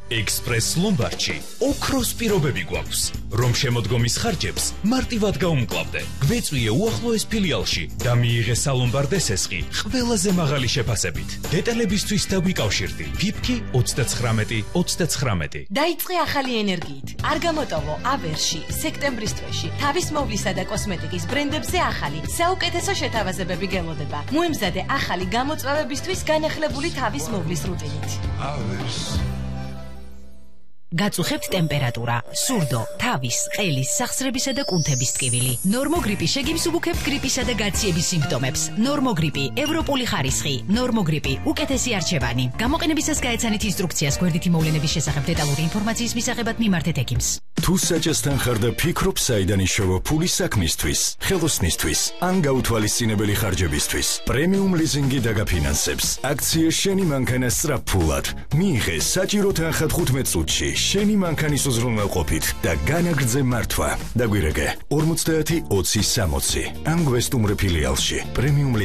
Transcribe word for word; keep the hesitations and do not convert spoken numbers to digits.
ექსპრეს ლომბარდში ოქროს პირობები გვაქვს, რომ შემოდგომის ხარჯებს მარტივად გაუმკლავდე. გვეწვიე უახლოეს ფილიალში და მიიღე სალომბარდ ესესხი ყველაზე მაღალი შეფასებით. დეტალებისთვის დაგვიკავშირდი ფიფკი ოცდაცხრამეტი ოცდაცხრამეტი. დაიწყე ახალი ენერგიით. არ გამოტოვო აბერში სექტემბრის თვეში თავის მოვლისა და კოსმეტიკის ბრენდებზე ახალი საუკეთესო შეთავაზებები გელოდება. მოემზადე ახალი გამოწვევებისთვის განახლებული თავის მოვლის რუტინით. აბერს გაწუხებთ ტემპერატურა, სურდო, თავის, ყელის, სახსრებისა და კუნთების ტკივილი. ნორმოგრიპი შეგიმსუბუქებთ გრიპისა და გაციების სიმპტომებს. ნორმოგრიპი, ევროპული ხარისხი, ნორმოგრიპი, უკეთესი არჩევანი. გამოყენებისას გაეცანით ინსტრუქციას გვერდითი მოვლენების შესახებ დეტალური ინფორმაციის მისაღებად მიმართეთ ექიმს. თუ საჭესთან ხარ და ფიქრობ საიდან იშოვა ფული საქმისთვის, ხელოსნისთვის, ან გაუთვალისწინებელი ხარჯებისთვის, პრემიუმ ლიზინგი დაგაფინანსებს. აქცია შენი მანქანა სწრაფფულად. მიიღე საჭირო თანხა თხუთმეტ წუთში. შენი მანქანის უზრუნველყოფით და განაგრძე მართვა. დაგვირეკე ორმოცდაათი ოცი სამოცი. ან გვესტუმრე ფილიალში. პრემიუმ